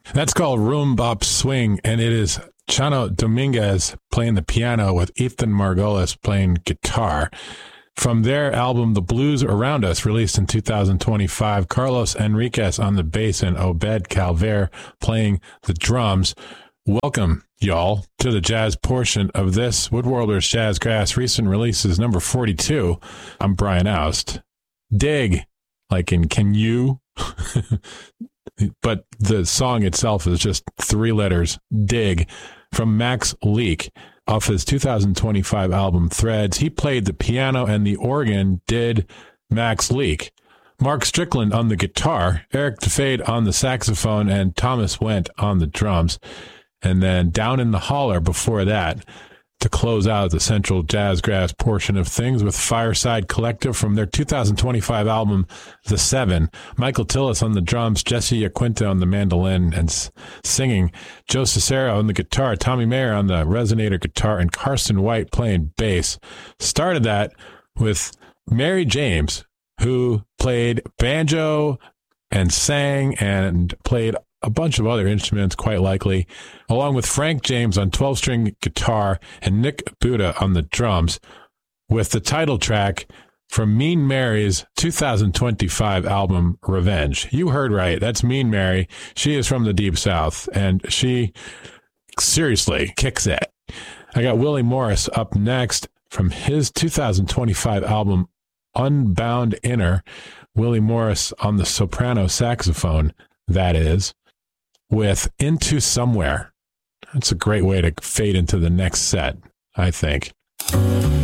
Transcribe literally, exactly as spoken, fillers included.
That's called Room Bop Swing, and it is Chano Dominguez playing the piano with Ethan Margolis playing guitar. From their album, The Blues Around Us, released in two thousand twenty-five, Carlos Enriquez on the bass and Obed Calver playing the drums. Welcome, y'all, to the jazz portion of this Woodworlders Jazzgrass recent releases number forty-two. I'm Brian Oust. Dig, like in can you? But the song itself is just three letters, Dig, from Max Leak off his two thousand twenty-five album Threads. He played the piano and the organ, did Max Leak. Mark Strickland on the guitar, Eric DeFade on the saxophone, and Thomas Wendt on the drums. And then Down in the Holler before that to close out the Central Jazzgrass portion of things with Fireside Collective from their two thousand twenty-five album, The Seven. Michael Tillis on the drums, Jesse Aquinta on the mandolin and s- singing, Joe Cicero on the guitar, Tommy Mayer on the resonator guitar, and Carson White playing bass. Started that with Mary James, who played banjo and sang and played a bunch of other instruments, quite likely, along with Frank James on twelve-string guitar and Nick Buddha on the drums, with the title track from Mean Mary's two thousand twenty-five album, Revenge. You heard right. That's Mean Mary. She is from the Deep South, and she seriously kicks it. I got Willie Morris up next from his two thousand twenty-five album, Unbound Inner. Willie Morris on the soprano saxophone, that is, with Into Somewhere. That's a great way to fade into the next set, I think.